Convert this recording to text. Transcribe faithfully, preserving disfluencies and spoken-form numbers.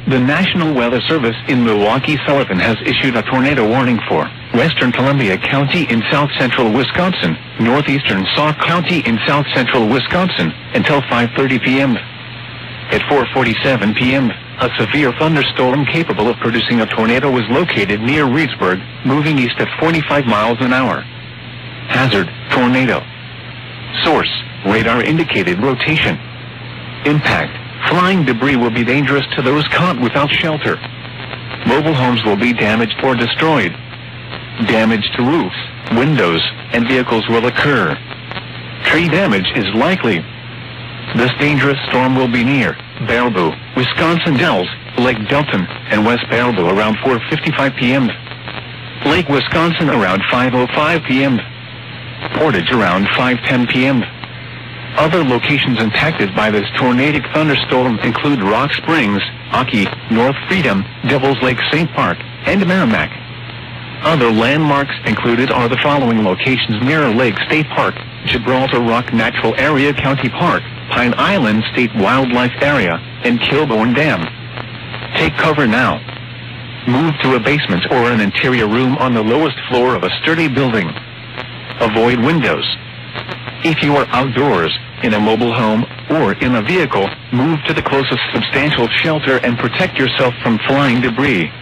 The National Weather Service in Milwaukee-Sullivan has issued a tornado warning for western Columbia County in south-central Wisconsin, northeastern Sauk County in south-central Wisconsin, until five thirty p.m. At four forty-seven p.m., a severe thunderstorm capable of producing a tornado was located near Reedsburg, moving east at forty-five miles an hour. Hazard, tornado. Source, radar indicated rotation. Impact, flying debris will be dangerous to those caught without shelter. Mobile homes will be damaged or destroyed. Damage to roofs, windows, and vehicles will occur. Tree damage is likely. This dangerous storm will be near Baraboo, Wisconsin Dells, Lake Delton, and West Baraboo around four fifty-five p.m. Lake Wisconsin around five oh five p.m. Portage around five ten p.m. Other locations impacted by this tornadic thunderstorm include Rock Springs, Aki, North Freedom, Devil's Lake Saint Park, and Merrimack. Other landmarks included are the following locations: Mirror Lake State Park, Gibraltar Rock Natural Area County Park, Pine Island State Wildlife Area, and Kilbourne Dam. Take cover now. Move to a basement or an interior room on the lowest floor of a sturdy building. Avoid windows. If you are outdoors, in a mobile home, or in a vehicle, move to the closest substantial shelter and protect yourself from flying debris.